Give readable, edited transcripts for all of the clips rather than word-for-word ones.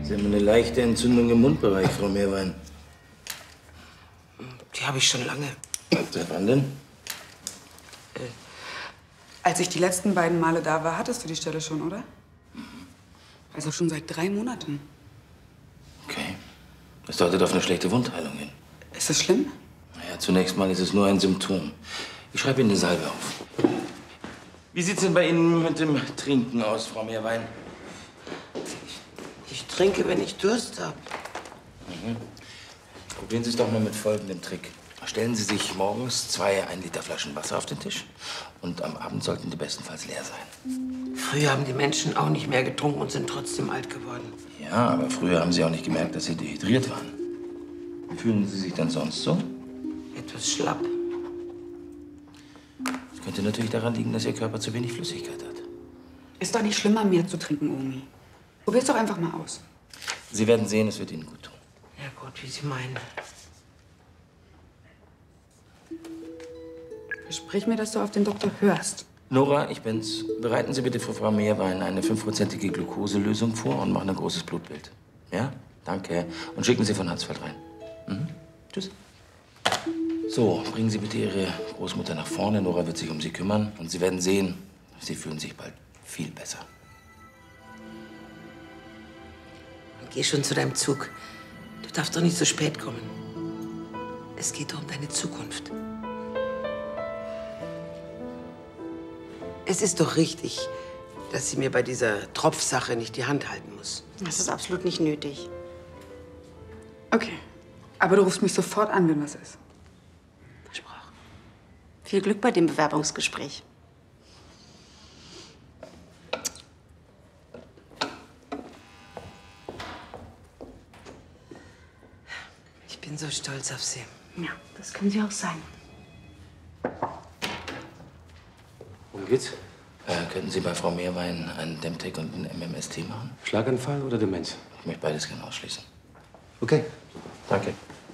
Sie haben eine leichte Entzündung im Mundbereich, Frau Meerwein. Die habe ich schon lange. Seit wann denn? Als ich die letzten beiden Male da war, hattest du die Stelle schon, oder? Also schon seit 3 Monaten. Okay. Das deutet auf eine schlechte Wundheilung hin. Ist das schlimm? Naja, zunächst mal ist es nur ein Symptom. Ich schreibe Ihnen eine Salbe auf. Wie sieht's denn bei Ihnen mit dem Trinken aus, Frau Meerwein? Ich trinke, wenn ich Durst habe. Probieren Sie es doch mal mit folgendem Trick. Stellen Sie sich morgens 2 1-Liter-Flaschen Wasser auf den Tisch und am Abend sollten die bestenfalls leer sein. Früher haben die Menschen auch nicht mehr getrunken und sind trotzdem alt geworden. Ja, aber früher haben Sie auch nicht gemerkt, dass Sie dehydriert waren. Wie fühlen Sie sich denn sonst so? Etwas schlapp. Das könnte natürlich daran liegen, dass Ihr Körper zu wenig Flüssigkeit hat. Ist doch nicht schlimmer, mehr zu trinken, Omi. Probier's doch einfach mal aus. Sie werden sehen, es wird Ihnen gut tun. Ja Gott, wie Sie meinen. Versprich mir, dass du auf den Doktor hörst. Nora, ich bin's. Bereiten Sie bitte für Frau Meerwein eine 5%ige Glukoselösung vor und machen ein großes Blutbild. Ja? Danke. Und schicken Sie von Hansfeld rein. Tschüss. So, bringen Sie bitte Ihre Großmutter nach vorne. Nora wird sich um Sie kümmern. Und Sie werden sehen, Sie fühlen sich bald viel besser. Geh schon zu deinem Zug. Du darfst doch nicht so spät kommen. Es geht doch um deine Zukunft. Es ist doch richtig, dass sie mir bei dieser Tropfsache nicht die Hand halten muss. Das ist absolut nicht nötig. Okay. Aber du rufst mich sofort an, wenn was ist. Versprochen. Viel Glück bei dem Bewerbungsgespräch. Ich bin so stolz auf Sie. Ja, das können Sie auch sein. Worum geht's? Könnten Sie bei Frau Meerwein einen Demtec und einen MMST machen? Schlaganfall oder Demenz? Ich möchte beides gerne ausschließen. Okay. Danke.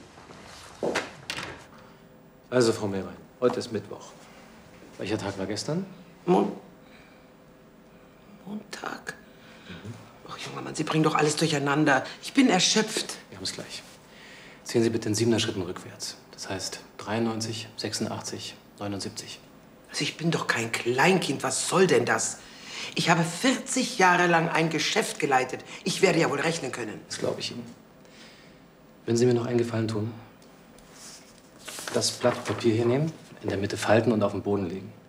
Also, Frau Meerwein, heute ist Mittwoch. Welcher Tag war gestern? Montag? Ach, junger Mann, Sie bringen doch alles durcheinander. Ich bin erschöpft. Wir haben es gleich. Zählen Sie bitte in 7er Schritten rückwärts. Das heißt 93, 86, 79. Also ich bin doch kein Kleinkind. Was soll denn das? Ich habe 40 Jahre lang ein Geschäft geleitet. Ich werde ja wohl rechnen können. Das glaube ich Ihnen. Wenn Sie mir noch einen Gefallen tun, das Blatt Papier hier nehmen, in der Mitte falten und auf den Boden legen.